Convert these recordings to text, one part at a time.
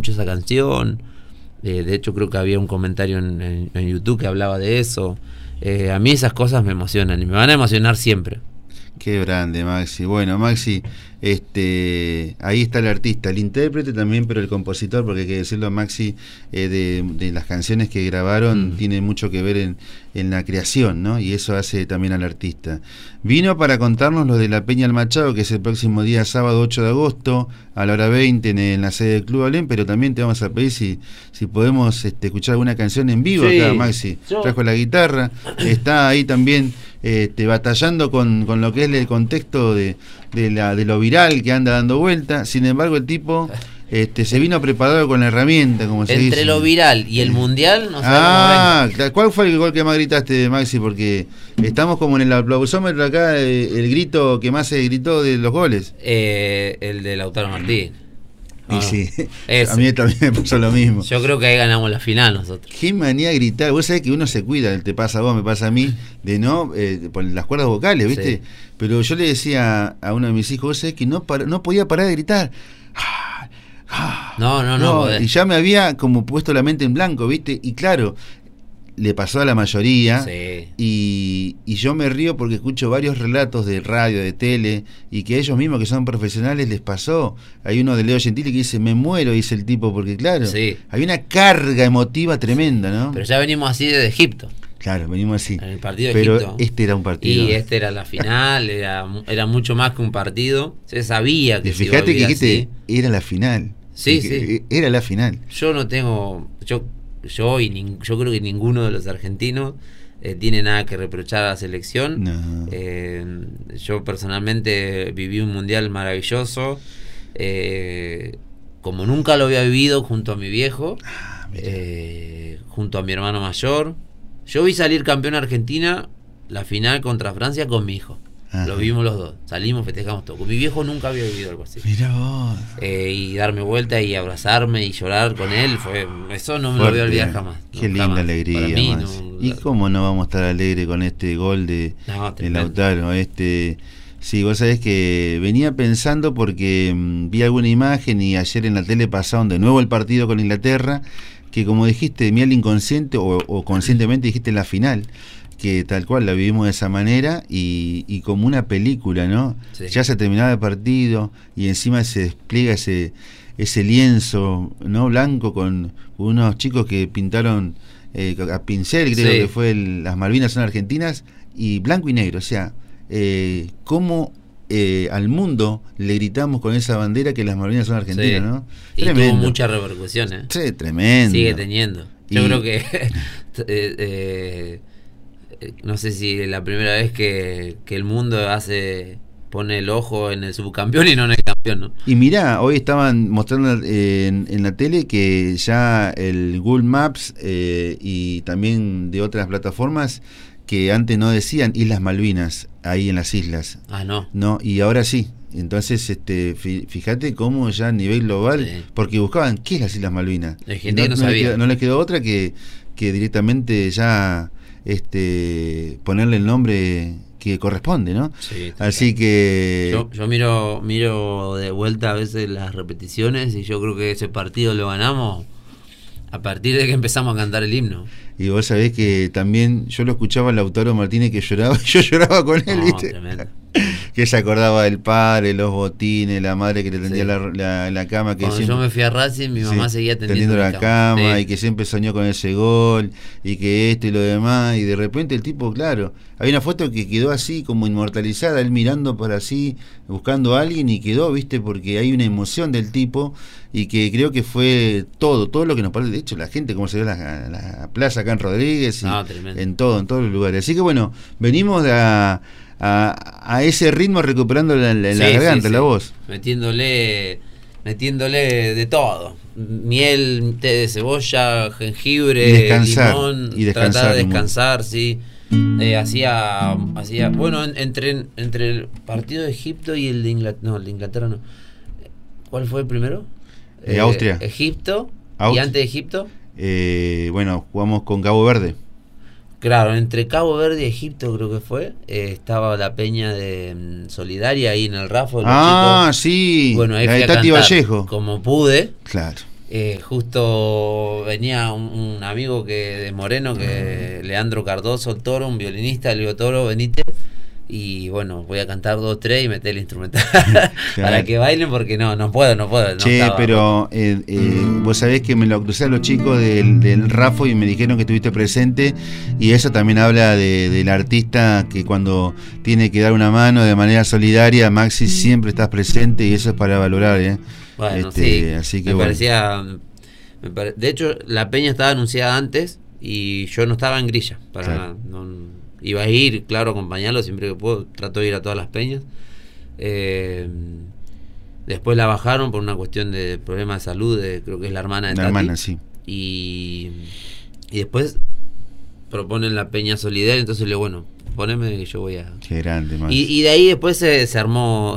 mucho esa canción. De hecho, creo que había un comentario en YouTube que hablaba de eso. A mí esas cosas me emocionan y me van a emocionar siempre. Qué grande, Maxi. Bueno, Maxi, ahí está el artista, el intérprete también, pero el compositor, porque hay que decirlo, Maxi, de las canciones que grabaron tiene mucho que ver en la creación, ¿no? Y eso hace también al artista. Vino para contarnos lo de la Peña del Machado, que es el próximo día sábado 8 de agosto a la hora 20 en la sede del Club Alem, pero también te vamos a pedir si podemos escuchar alguna canción en vivo acá, Maxi. Trajo la guitarra, está ahí también batallando con lo que es el contexto de lo viral que anda dando vuelta. Sin embargo, el tipo se vino preparado con la herramienta, como se dice. Entre lo viral y el mundial, no sé. ¿Cuál fue el gol que más gritaste, Maxi? Porque estamos como en el aplausómetro acá, el grito que más se gritó de los goles. El de Lautaro Martín. Y sí, a mí también me pasó lo mismo. Yo creo que ahí ganamos la final nosotros. Qué manía gritar. Vos sabés que uno se cuida, te pasa a vos, me pasa a mí, de no por las cuerdas vocales, ¿viste? Sí. Pero yo le decía a uno de mis hijos, vos sabés que no podía parar de gritar. No. Y ya me había como puesto la mente en blanco, ¿viste? Y claro, le pasó a la mayoría. Sí. Y yo me río porque escucho varios relatos de radio, de tele, y que ellos mismos que son profesionales les pasó. Hay uno de Leo Gentili que dice, me muero, dice el tipo, porque claro, hay una carga emotiva tremenda, ¿no? Pero ya venimos así desde Egipto. Claro, venimos así. En el partido de Pero Egipto. Este era un partido. Y este era la final, era mucho más que un partido. Se sabía que fíjate que era la final. Sí. Era la final. Yo no tengo... Yo creo que ninguno de los argentinos tiene nada que reprochar a la selección. No. Yo personalmente viví un mundial maravilloso, como nunca lo había vivido, junto a mi viejo, junto a mi hermano mayor. Yo vi salir campeón Argentina la final contra Francia con mi hijo. Ajá. Lo vimos los dos, salimos, festejamos todo. Con mi viejo nunca había vivido algo así. Mirá vos. Y darme vuelta y abrazarme y llorar con él, eso no me lo voy a olvidar jamás. Qué linda jamás. Alegría. Para mí, ¿Y cómo no vamos a estar alegres con este gol de Lautaro? Sí, vos sabés que venía pensando porque vi alguna imagen y ayer en la tele pasaron de nuevo el partido con Inglaterra, que como dijiste, miel inconsciente o conscientemente dijiste la final, que tal cual la vivimos de esa manera y como una película, ¿no? Sí. Ya se terminaba el partido y encima se despliega ese lienzo, ¿no? Blanco con unos chicos que pintaron a pincel, creo que fue las Malvinas son argentinas, y blanco y negro, o sea, cómo al mundo le gritamos con esa bandera que las Malvinas son argentinas, ¿no? Y tremendo. Tuvo mucha repercusión, ¿eh? Sí, tremendo. Sigue teniendo. Yo creo que no sé si es la primera vez que el mundo pone el ojo en el subcampeón y no en el campeón, ¿no? Y mirá, hoy estaban mostrando en la tele que ya el Google Maps y también de otras plataformas que antes no decían Islas Malvinas ahí en las islas. No, y ahora sí. Entonces, fíjate cómo ya a nivel global, porque buscaban ¿qué es las Islas Malvinas? Hay gente que no sabía. No les quedó otra que directamente ya ponerle el nombre que corresponde, ¿no? Sí, así que yo miro de vuelta a veces las repeticiones y yo creo que ese partido lo ganamos a partir de que empezamos a cantar el himno. Y vos sabés que también yo lo escuchaba a Lautaro Martínez que lloraba, yo lloraba con él, ¿viste? Tremendo. Que se acordaba del padre, los botines, la madre que le tendía la cama. Que cuando siempre, yo me fui a Racing, mi mamá seguía tendiendo la cama y que siempre soñó con ese gol y que esto y lo demás. Y de repente el tipo, claro, hay una foto que quedó así como inmortalizada, él mirando para así, buscando a alguien y quedó, ¿viste? Porque hay una emoción del tipo y que creo que fue todo lo que nos parece. De hecho, la gente, como se ve la plaza acá en Rodríguez, y en todos los lugares. Así que bueno, venimos a ese ritmo recuperando la garganta, la voz. Metiéndole de todo. Miel, té de cebolla, jengibre, limón. Y descansar. Tratar de descansar, sí. Hacía bueno, entre el partido de Egipto y el de Inglaterra. No, el de Inglaterra no. ¿Cuál fue el primero? Austria. Egipto. ¿Y antes de Egipto? Bueno, jugamos con Cabo Verde. Claro, entre Cabo Verde y Egipto creo que fue, estaba la peña de Solidaria ahí en el Rafo. Chicos. Sí, bueno, ahí la fui de a Tati cantar Vallejo. como pude. Claro. Justo venía un amigo de Moreno, que Leandro Cardoso, el Toro, un violinista, le digo, Toro, venite. Y bueno, voy a cantar 2, 3 y meter el instrumental para que bailen, porque no puedo. Che, pero vos sabés que me lo crucé a los chicos del Rafo y me dijeron que estuviste presente, y eso también habla del artista, que cuando tiene que dar una mano de manera solidaria, Maxi, siempre estás presente, y eso es para valorar, Bueno, sí, así que me parecía... De hecho, la peña estaba anunciada antes y yo no estaba en grilla para nada. Iba a ir, claro, a acompañarlo siempre que puedo. Trato de ir a todas las peñas. Después la bajaron por una cuestión de problema de salud, creo que es la hermana de Tati. Hermana, sí. Y después proponen la peña solidaria, entonces le digo, bueno, poneme que yo voy a... Qué grande, Max. Y de ahí después se armó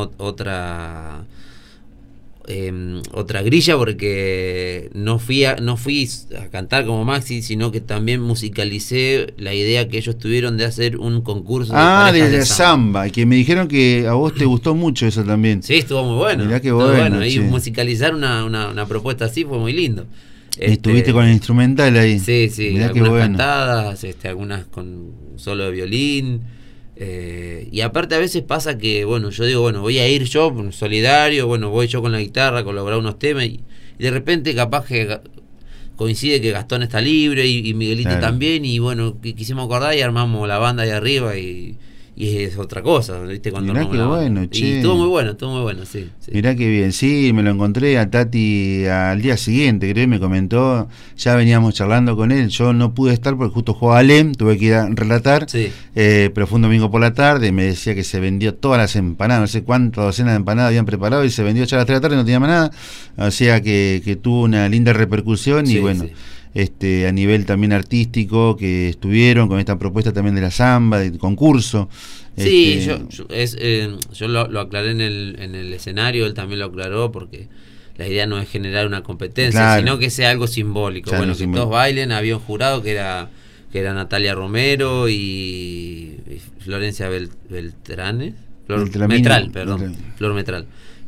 otra grilla, porque no fui a cantar como Maxi, sino que también musicalicé la idea que ellos tuvieron de hacer un concurso de samba, que me dijeron que a vos te gustó mucho eso también. Sí, estuvo muy bueno. Mirá qué bueno, y musicalizar una propuesta así fue muy lindo. Estuviste con el instrumental ahí. Sí, mirá algunas cantadas, algunas con solo de violín. Y aparte a veces pasa que, bueno, yo digo, bueno, voy a ir yo solidario, bueno, voy yo con la guitarra, colaborar unos temas, y de repente capaz que coincide que Gastón está libre y Miguelito también, y bueno, quisimos acordar y armamos la banda ahí arriba, y es otra cosa, ¿viste? Cuando mirá qué bueno, che. Y estuvo muy bueno, sí. Mirá qué bien, sí, me lo encontré a Tati al día siguiente, creo, y me comentó, ya veníamos charlando con él, yo no pude estar porque justo jugaba Alem, tuve que ir a relatar, pero fue un domingo por la tarde, me decía que se vendió todas las empanadas, no sé cuántas docenas de empanadas habían preparado, y se vendió ya a las 3 de la tarde, no tenía más nada, o sea que tuvo una linda repercusión, y bueno... a nivel también artístico, que estuvieron con esta propuesta también de la samba, del concurso. Sí, yo lo aclaré en el escenario, él también lo aclaró, porque la idea no es generar una competencia, sino que sea algo simbólico. Bueno, que todos bailen. Había un jurado que era Natalia Romero y Florencia Beltrán, Flor Metral.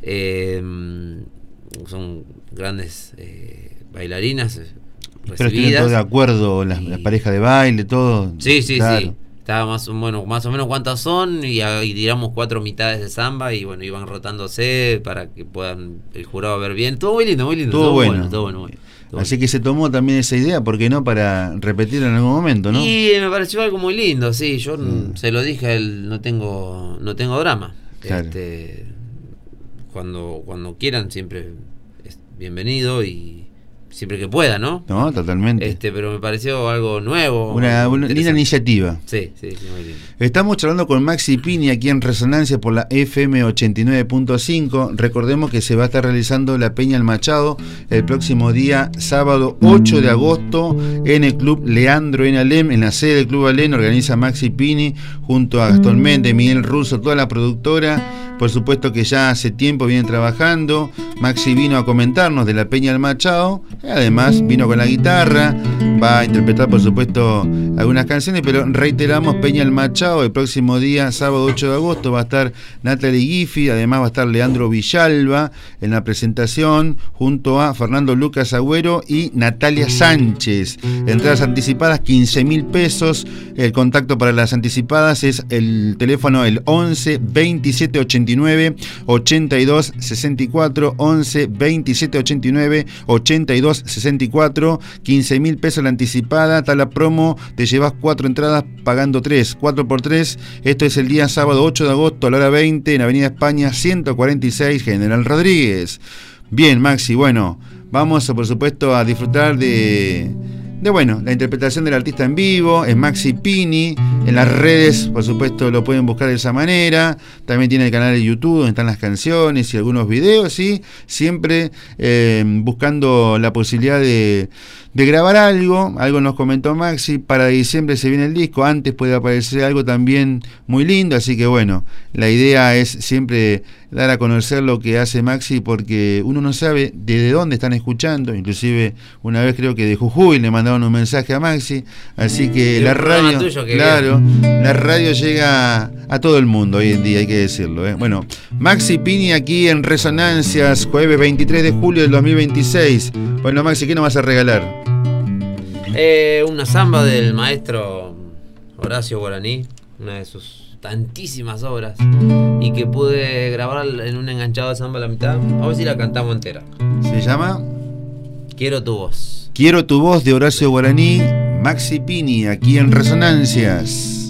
Son grandes bailarinas. Pero estuvieron todos de acuerdo, las parejas de baile, todo. Sí, claro. Estaba más o menos cuántas son, y tiramos 4 mitades de samba, y bueno, iban rotándose para que puedan el jurado ver bien. Todo muy lindo. Todo bueno. Así que se tomó también esa idea, ¿por qué no? Para repetirlo en algún momento, ¿no? Y me pareció algo muy lindo, sí. Yo se lo dije a él, no tengo drama. Claro. Cuando quieran, siempre es bienvenido, y siempre que pueda, ¿no? No, totalmente. Pero me pareció algo nuevo. Una linda iniciativa. Sí, muy lindo. Estamos charlando con Maxi Pini aquí en Resonancia por la FM 89.5. Recordemos que se va a estar realizando la Peña El Machado el próximo día, sábado 8 de agosto, en el Club Leandro en Alem, en la sede del Club Alem. Organiza Maxi Pini junto a Gastón Méndez, Miguel Russo, toda la productora. Por supuesto que ya hace tiempo vienen trabajando. Maxi vino a comentarnos de la Peña El Machado. Además vino con la guitarra, va a interpretar por supuesto algunas canciones, pero reiteramos, Peña El Machado el próximo día, sábado 8 de agosto, va a estar Natalie Giffy, además va a estar Leandro Villalba en la presentación, junto a Fernando Lucas Agüero y Natalia Sánchez. Entradas anticipadas 15.000 pesos. El contacto para las anticipadas es el teléfono el 11 27 89 82 64, 11 27 89 82 64, 15.000 pesos la anticipada. Está la promo, te llevas 4 entradas pagando 3, 4 por 3. Esto es el día sábado 8 de agosto a la hora 20 en Avenida España 146, General Rodríguez. Bien, Maxi, bueno, vamos por supuesto a disfrutar de la interpretación del artista en vivo. Es Maxi Pini. En las redes, por supuesto, lo pueden buscar de esa manera. También tiene el canal de YouTube donde están las canciones y algunos videos, ¿sí? Siempre buscando la posibilidad de de grabar algo nos comentó Maxi, para diciembre se viene el disco, antes puede aparecer algo también muy lindo, así que bueno, la idea es siempre dar a conocer lo que hace Maxi, porque uno no sabe desde dónde están escuchando, inclusive una vez creo que de Jujuy le mandaron un mensaje a Maxi, así que la radio, claro, la radio llega a todo el mundo hoy en día, hay que decirlo, ¿eh? Bueno, Maxi Piña aquí en Resonancias, jueves 23 de julio del 2026. Bueno, Maxi, ¿qué nos vas a regalar? Una samba del maestro Horacio Guaraní, una de sus tantísimas obras, y que pude grabar en un enganchado de samba a la mitad. A ver si la cantamos entera. ¿Se llama? Quiero tu voz. Quiero tu voz, de Horacio Guaraní. Maxi Pini aquí en Resonancias.